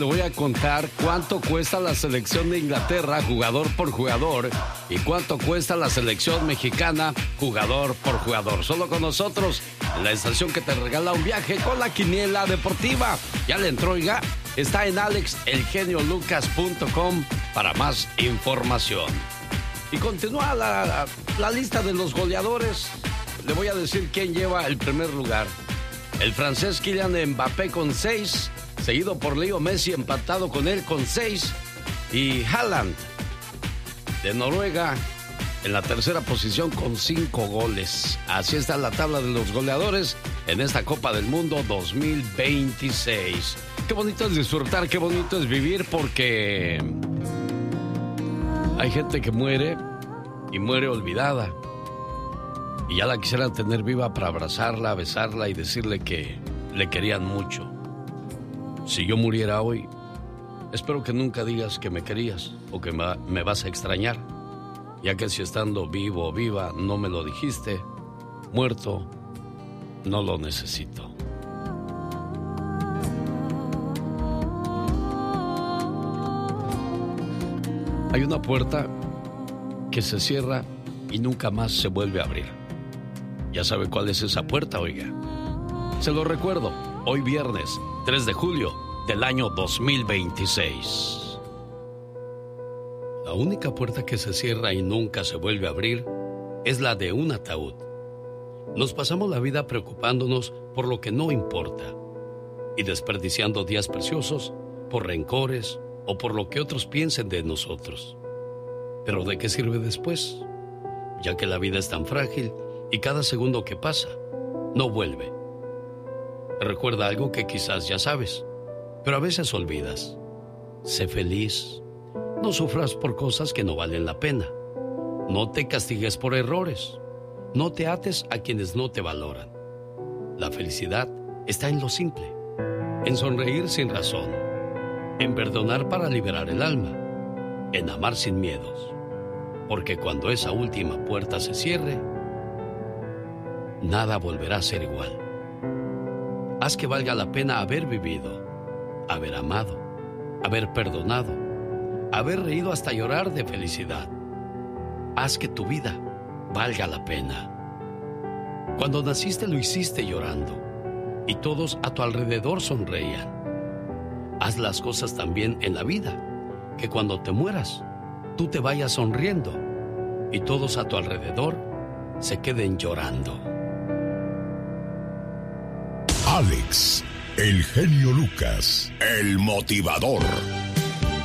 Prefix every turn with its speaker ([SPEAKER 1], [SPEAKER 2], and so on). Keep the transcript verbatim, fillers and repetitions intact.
[SPEAKER 1] Te voy a contar cuánto cuesta la selección de Inglaterra jugador por jugador y cuánto cuesta la selección mexicana jugador por jugador. Solo con nosotros en la estación que te regala un viaje con la quiniela deportiva. Ya le entró, oiga. Está en alex el genio lucas punto com para más información. Y continúa la, la lista de los goleadores. Le voy a decir quién lleva el primer lugar. El francés Kylian Mbappé con seis. Seguido por Leo Messi, empatado con él con seis. Y Haaland, de Noruega, en la tercera posición con cinco goles. Así está la tabla de los goleadores en esta Copa del Mundo dos mil veintiséis. Qué bonito es disfrutar, qué bonito es vivir, porque hay gente que muere y muere olvidada. Y ya la quisieran tener viva para abrazarla, besarla y decirle que le querían mucho. Si yo muriera hoy, espero que nunca digas que me querías o que me vas a extrañar, ya que si estando vivo o viva no me lo dijiste, muerto, no lo necesito. Hay una puerta que se cierra y nunca más se vuelve a abrir. ¿Ya sabe cuál es esa puerta, oiga? Se lo recuerdo, hoy viernes tres de julio del año dos mil veintiséis. La única puerta que se cierra y nunca se vuelve a abrir es la de un ataúd. Nos pasamos la vida preocupándonos por lo que no importa y desperdiciando días preciosos por rencores o por lo que otros piensen de nosotros. ¿Pero de qué sirve después? Ya que la vida es tan frágil y cada segundo que pasa no vuelve. Recuerda algo que quizás ya sabes, pero a veces olvidas. Sé feliz. No sufras por cosas que no valen la pena. No te castigues por errores. No te ates a quienes no te valoran. La felicidad está en lo simple, en sonreír sin razón, en perdonar para liberar el alma, en amar sin miedos. Porque cuando esa última puerta se cierre, nada volverá a ser igual. Haz que valga la pena haber vivido, haber amado, haber perdonado, haber reído hasta llorar de felicidad. Haz que tu vida valga la pena. Cuando naciste lo hiciste llorando y todos a tu alrededor sonreían. Haz las cosas también en la vida, que cuando te mueras, tú te vayas sonriendo y todos a tu alrededor se queden llorando.
[SPEAKER 2] Alex, el genio Lucas, el motivador.